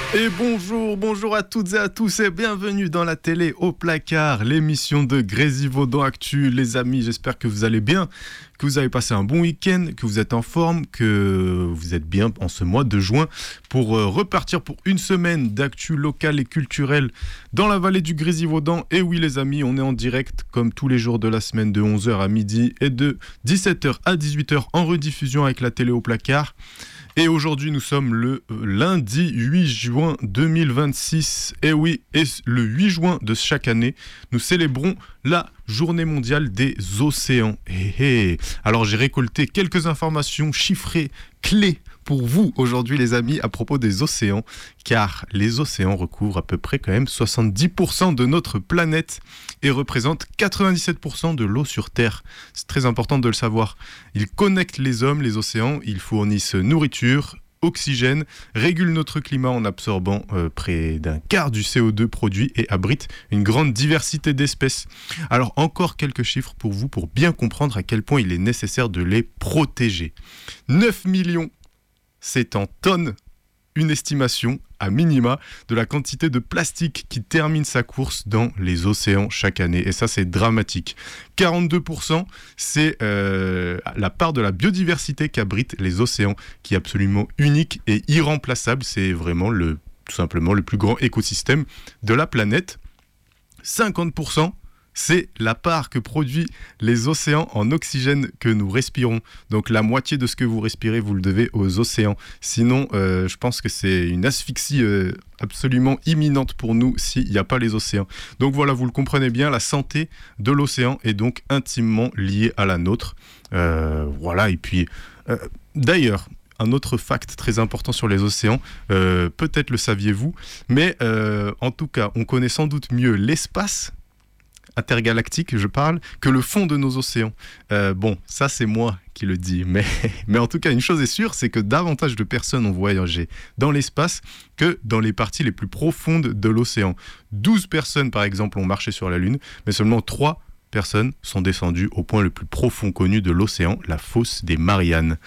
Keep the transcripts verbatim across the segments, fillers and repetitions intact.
Et bonjour, bonjour à toutes et à tous et bienvenue dans la télé au placard, l'émission de Grésivaudan Actu. Les amis, j'espère que vous allez bien, que vous avez passé un bon week-end, que vous êtes en forme, que vous êtes bien en ce mois de juin pour repartir pour une semaine d'actu locale et culturelle dans la vallée du Grésivaudan. Et oui les amis, on est en direct comme tous les jours de la semaine de onze heures à midi et de dix-sept heures à dix-huit heures en rediffusion avec la télé au placard. Et aujourd'hui, nous sommes le lundi huit juin deux mille vingt-six. Et oui, et le huit juin de chaque année, nous célébrons la Journée mondiale des océans. Et, et. Alors, j'ai récolté quelques informations chiffrées, clés pour vous aujourd'hui, les amis, à propos des océans. Car les océans recouvrent à peu près quand même soixante-dix pour cent de notre planète et représentent quatre-vingt-dix-sept pour cent de l'eau sur Terre. C'est très important de le savoir. Ils connectent les hommes, les océans, ils fournissent nourriture, oxygène, régulent notre climat en absorbant euh, près d'un quart du C O deux produit et abritent une grande diversité d'espèces. Alors encore quelques chiffres pour vous pour bien comprendre à quel point il est nécessaire de les protéger. neuf millions, c'est en tonnes, une estimation à minima de la quantité de plastique qui termine sa course dans les océans chaque année. Et ça, c'est dramatique. quarante-deux pour cent, c'est euh, la part de la biodiversité qu'abritent les océans, qui est absolument unique et irremplaçable. C'est vraiment le, tout simplement le plus grand écosystème de la planète. cinquante pour cent, c'est la part que produisent les océans en oxygène que nous respirons. Donc la moitié de ce que vous respirez, vous le devez aux océans. Sinon, euh, je pense que c'est une asphyxie euh, absolument imminente pour nous s'il n'y a pas les océans. Donc voilà, vous le comprenez bien, la santé de l'océan est donc intimement liée à la nôtre. Euh, voilà, et puis euh, d'ailleurs... Un autre fact très important sur les océans, euh, peut-être le saviez-vous, mais euh, en tout cas, on connaît sans doute mieux l'espace intergalactique, je parle, que le fond de nos océans. Euh, bon, ça c'est moi qui le dis, mais, mais en tout cas, une chose est sûre, c'est que davantage de personnes ont voyagé dans l'espace que dans les parties les plus profondes de l'océan. douze personnes, par exemple, ont marché sur la Lune, mais seulement trois personnes sont descendues au point le plus profond connu de l'océan, la fosse des Mariannes.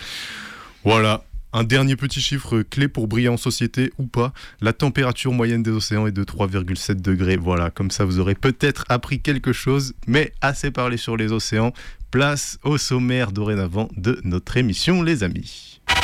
Voilà, un dernier petit chiffre clé pour briller en société ou pas. La température moyenne des océans est de trois virgule sept degrés. Voilà, comme ça vous aurez peut-être appris quelque chose, mais assez parlé sur les océans. Place au sommaire dorénavant de notre émission, les amis.